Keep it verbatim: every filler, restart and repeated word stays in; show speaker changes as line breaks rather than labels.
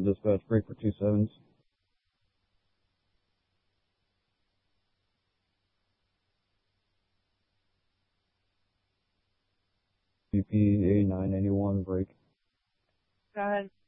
Dispatch, break for two sevens. B P eighty-nine eighty-one, break.
Go ahead.